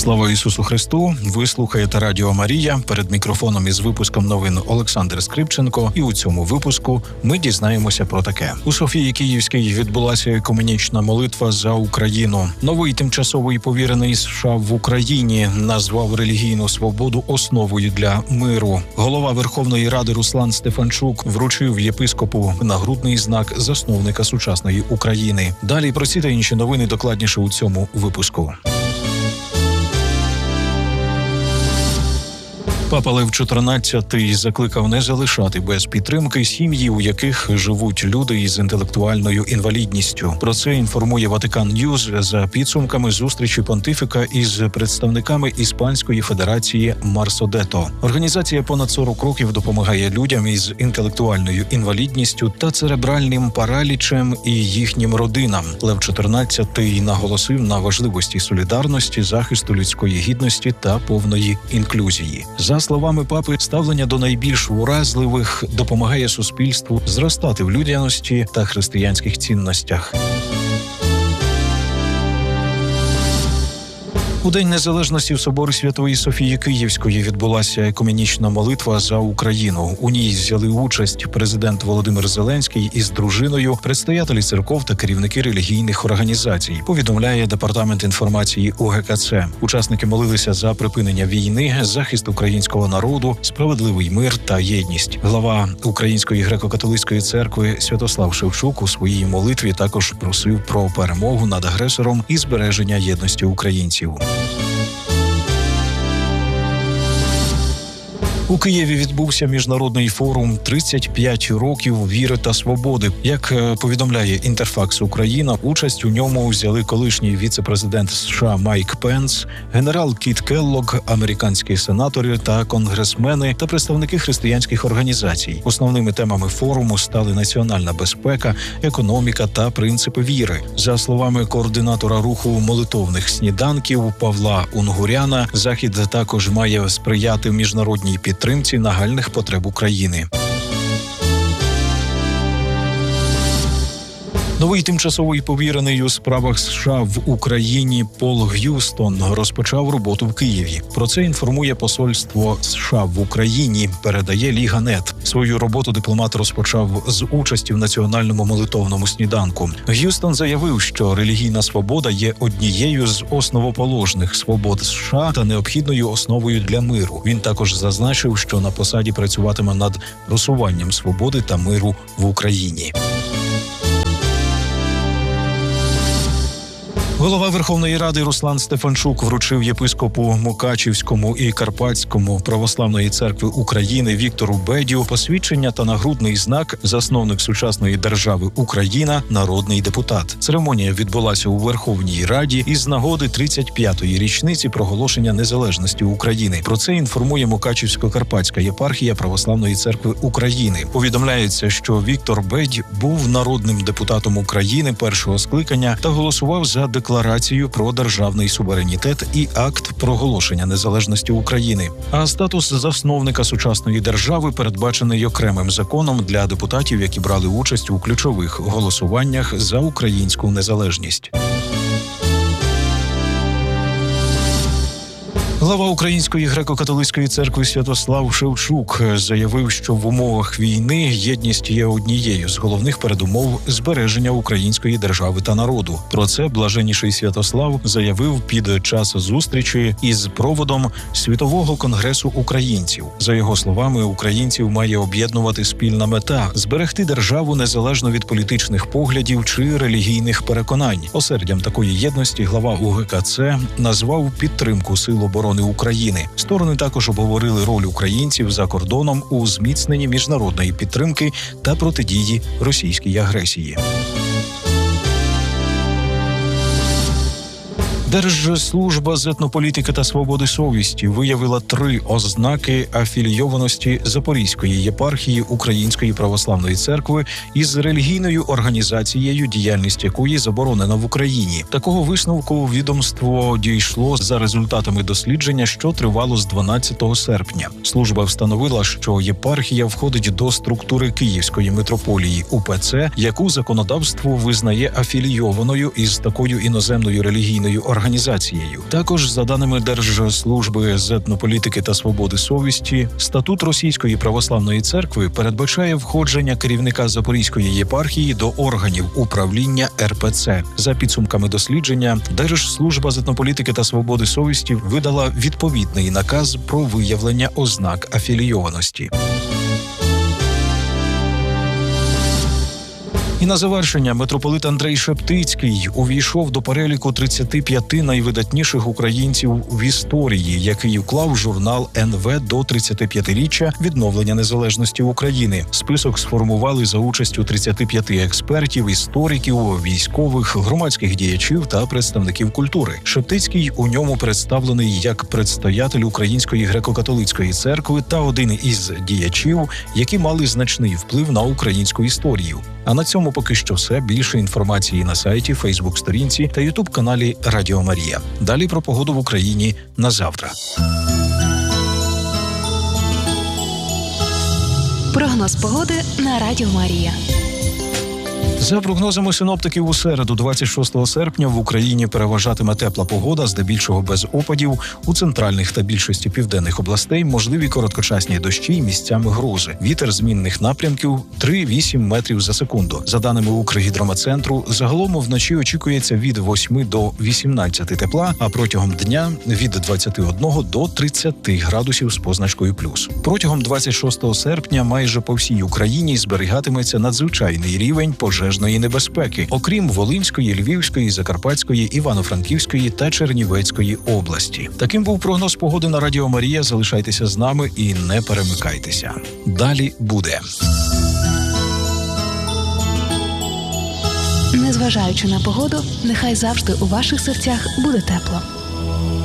Слава Ісусу Христу! Ви слухаєте Радіо Марія. Перед мікрофоном із випуском новин Олександр Скрипченко. І у цьому випуску ми дізнаємося про таке. У Софії Київській відбулася екуменічна молитва за Україну. Новий тимчасовий повірений США в Україні назвав релігійну свободу основою для миру. Голова Верховної Ради Руслан Стефанчук вручив єпископу нагрудний знак засновника сучасної України. Далі про ці та інші новини докладніше у цьому випуску. Папа Лев XIV закликав не залишати без підтримки сім'ї, у яких живуть люди із інтелектуальною інвалідністю. Про це інформує Ватикан Ньюз за підсумками зустрічі понтифіка із представниками Іспанської Федерації Марсодето. Організація понад 40 років допомагає людям із інтелектуальною інвалідністю та церебральним паралічем і їхнім родинам. Лев XIV наголосив на важливості солідарності, захисту людської гідності та повної інклюзії. За словами папи, ставлення до найбільш уразливих допомагає суспільству зростати в людяності та християнських цінностях. У День Незалежності в соборі Святої Софії Київської відбулася екуменічна молитва за Україну. У ній взяли участь президент Володимир Зеленський із дружиною, предстоятелі церков та керівники релігійних організацій, повідомляє Департамент інформації УГКЦ. Учасники молилися за припинення війни, захист українського народу, справедливий мир та єдність. Глава Української греко-католицької церкви Святослав Шевчук у своїй молитві також просив про перемогу над агресором і збереження єдності українців. У Києві відбувся міжнародний форум «35 років віри та свободи». Як повідомляє Інтерфакс Україна, участь у ньому взяли колишній віце-президент США Майк Пенс, генерал Кіт Келлог, американські сенатори та конгресмени та представники християнських організацій. Основними темами форуму стали національна безпека, економіка та принципи віри. За словами координатора руху молитовних сніданків Павла Унгуряна, захід також має сприяти міжнародній підтримці нагальних потреб України. Новий тимчасовий повірений у справах США в Україні Пол Г'юстон розпочав роботу в Києві. Про це інформує посольство США в Україні, передає Ліга.нет. Свою роботу дипломат розпочав з участі в національному молитовному сніданку. Г'юстон заявив, що релігійна свобода є однією з основоположних свобод США та необхідною основою для миру. Він також зазначив, що на посаді працюватиме над просуванням свободи та миру в Україні. Голова Верховної Ради Руслан Стефанчук вручив єпископу Мукачівському і Карпатському Православної церкви України Віктору Бедю посвідчення та нагрудний знак «Засновник сучасної держави Україна, народний депутат». Церемонія відбулася у Верховній Раді із нагоди 35-ї річниці проголошення незалежності України. Про це інформує Мукачівсько-Карпатська єпархія Православної церкви України. Повідомляється, що Віктор Бедь був народним депутатом України першого скликання та голосував за декларацію про державний суверенітет і акт проголошення незалежності України. А статус засновника сучасної держави передбачений окремим законом для депутатів, які брали участь у ключових голосуваннях за українську незалежність. Глава Української греко-католицької церкви Святослав Шевчук заявив, що в умовах війни єдність є однією з головних передумов збереження української держави та народу. Про це блаженніший Святослав заявив під час зустрічі із проводом Світового конгресу українців. За його словами, українців має об'єднувати спільна мета – зберегти державу незалежно від політичних поглядів чи релігійних переконань. Осердям такої єдності глава УГКЦ назвав підтримку Сил оборони України. Сторони також обговорили роль українців за кордоном у зміцненні міжнародної підтримки та протидії російській агресії. Держслужба з етнополітики та свободи совісті виявила 3 ознаки афілійованості Запорізької єпархії Української православної церкви із релігійною організацією, діяльність якої заборонена в Україні. Такого висновку відомство дійшло за результатами дослідження, що тривало з 12 серпня. Служба встановила, що єпархія входить до структури Київської митрополії УПЦ, яку законодавство визнає афілійованою із такою іноземною релігійною організацією організацією. Також, за даними Держслужби з етнополітики та свободи совісті, статут Російської православної церкви передбачає входження керівника Запорізької єпархії до органів управління РПЦ. За підсумками дослідження, Держслужба з етнополітики та свободи совісті видала відповідний наказ про виявлення ознак афілійованості. І на завершення митрополит Андрей Шептицький увійшов до переліку 35 найвидатніших українців в історії, який уклав журнал НВ до 35-річчя відновлення незалежності України. Список сформували за участю 35 експертів, істориків, військових, громадських діячів та представників культури. Шептицький у ньому представлений як предстоятель Української греко-католицької церкви та один із діячів, які мали значний вплив на українську історію. А на цьому поки що все. Більше інформації на сайті, Фейсбук-сторінці та Ютуб-каналі Радіо Марія. Далі про погоду в Україні на завтра. Прогноз погоди на Радіо Марія. За прогнозами синоптиків, у середу, 26 серпня, в Україні переважатиме тепла погода, здебільшого без опадів. У центральних та більшості південних областей можливі короткочасні дощі і місцями грози. Вітер змінних напрямків 3-8 метрів за секунду. За даними Укргідрометцентру, загалом вночі очікується від 8 до 18 тепла, а протягом дня від 21 до 30 градусів з позначкою плюс. Протягом 26 серпня майже по всій Україні зберігатиметься надзвичайний рівень пожежної небезпеки, окрім Волинської, Львівської, Закарпатської, Івано-Франківської та Чернівецької області. Таким був прогноз погоди на Радіо Марія. Залишайтеся з нами і не перемикайтеся. Далі буде. Незважаючи на погоду, нехай завжди у ваших серцях буде тепло.